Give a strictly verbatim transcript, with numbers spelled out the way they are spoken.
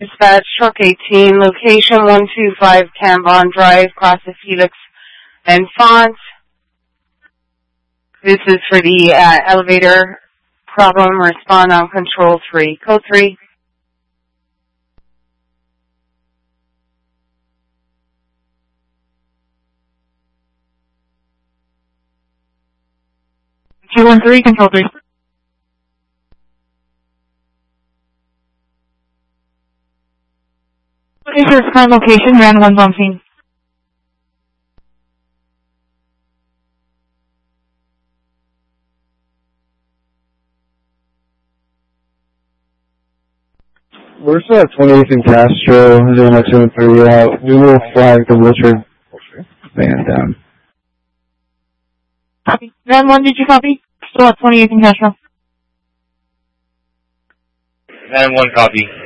Dispatch Truck eighteen, location one two five Cambon Drive, Class of Felix and Font. This is for the uh, elevator problem. Respond on control three. Code three. two one three, control three. What is your current location? Ran one's on scene. We're still at twenty-eighth and Castro, zero two and three out. We will flag the Wilshire van down. Copy. Ran one, did you copy? Still at twenty-eighth and Castro. Ran one, copy.